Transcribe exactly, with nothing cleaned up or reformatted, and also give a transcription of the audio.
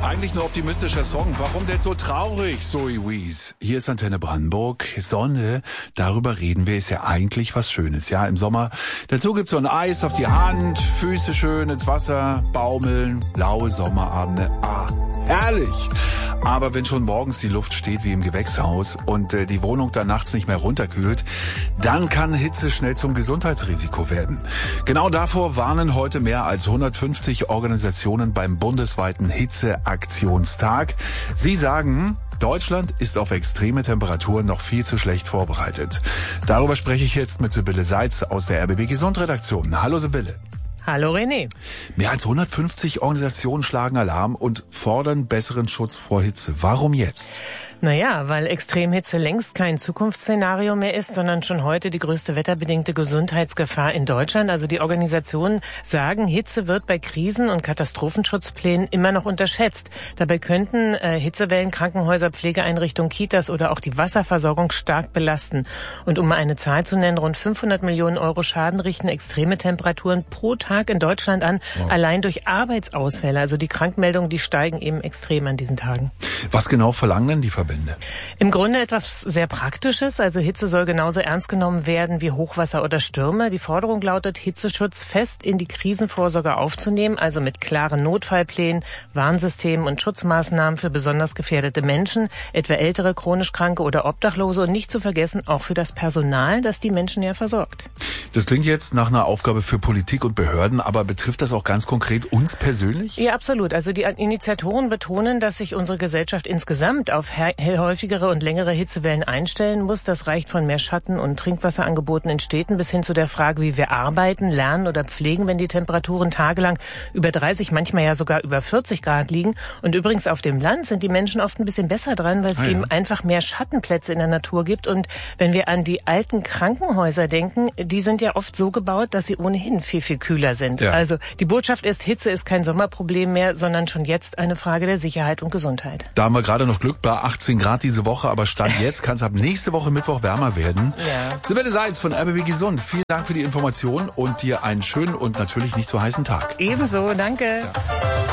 Eigentlich ein optimistischer Song. Warum denn so traurig, Zoe Wees? Hier ist Antenne Brandenburg. Sonne, darüber reden wir, ist ja eigentlich was Schönes. Ja, im Sommer. Dazu gibt's so ein Eis auf die Hand, Füße schön ins Wasser, baumeln, blaue Sommerabende. Ah, herrlich. Aber wenn schon morgens die Luft steht wie im Gewächshaus und äh, die Wohnung dann nachts nicht mehr runterkühlt, dann kann Hitze schnell zum Gesundheitsrisiko werden. Genau davor warnen heute mehr als hundertfünfzig Organisationen beim bundesweiten Hitzeaktionstag. Sie sagen, Deutschland ist auf extreme Temperaturen noch viel zu schlecht vorbereitet. Darüber spreche ich jetzt mit Sibylle Seitz aus der R B B Gesund Redaktion. Hallo Sibylle. Hallo René. Mehr als hundertfünfzig Organisationen schlagen Alarm und fordern besseren Schutz vor Hitze. Warum jetzt? Naja, weil Extremhitze längst kein Zukunftsszenario mehr ist, sondern schon heute die größte wetterbedingte Gesundheitsgefahr in Deutschland. Also die Organisationen sagen, Hitze wird bei Krisen- und Katastrophenschutzplänen immer noch unterschätzt. Dabei könnten äh, Hitzewellen Krankenhäuser, Pflegeeinrichtungen, Kitas oder auch die Wasserversorgung stark belasten. Und um mal eine Zahl zu nennen, rund fünfhundert Millionen Euro Schaden richten extreme Temperaturen pro Tag in Deutschland an, wow. Allein durch Arbeitsausfälle. Also die Krankmeldungen, die steigen eben extrem an diesen Tagen. Was genau verlangen denn die Verbände? Im Grunde etwas sehr Praktisches. Also Hitze soll genauso ernst genommen werden wie Hochwasser oder Stürme. Die Forderung lautet, Hitzeschutz fest in die Krisenvorsorge aufzunehmen, also mit klaren Notfallplänen, Warnsystemen und Schutzmaßnahmen für besonders gefährdete Menschen, etwa ältere, chronisch Kranke oder Obdachlose und nicht zu vergessen auch für das Personal, das die Menschen ja versorgt. Das klingt jetzt nach einer Aufgabe für Politik und Behörden, aber betrifft das auch ganz konkret uns persönlich? Ja, absolut. Also die Initiatoren betonen, dass sich unsere Gesellschaft insgesamt auf häufigere und längere Hitzewellen einstellen muss. Das reicht von mehr Schatten- und Trinkwasserangeboten in Städten bis hin zu der Frage, wie wir arbeiten, lernen oder pflegen, wenn die Temperaturen tagelang über dreißig, manchmal ja sogar über vierzig Grad liegen. Und übrigens auf dem Land sind die Menschen oft ein bisschen besser dran, weil es ah, ja. eben einfach mehr Schattenplätze in der Natur gibt. Und wenn wir an die alten Krankenhäuser denken, die sind ja oft so gebaut, dass sie ohnehin viel, viel kühler sind. Ja. Also die Botschaft ist, Hitze ist kein Sommerproblem mehr, sondern schon jetzt eine Frage der Sicherheit und Gesundheit. Da haben wir gerade noch Glück bei achtzehn Grad diese Woche, aber Stand jetzt kann es ab nächste Woche Mittwoch wärmer werden. Ja. Sibylle Seitz von R B B Gesund, vielen Dank für die Information und dir einen schönen und natürlich nicht so heißen Tag. Ebenso, danke. Ja.